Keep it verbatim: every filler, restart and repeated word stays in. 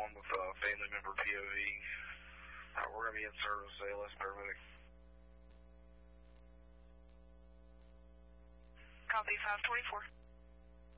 one with a family member P O V. Uh, we're going to be in service, A L S paramedic. Copy, five twenty-four.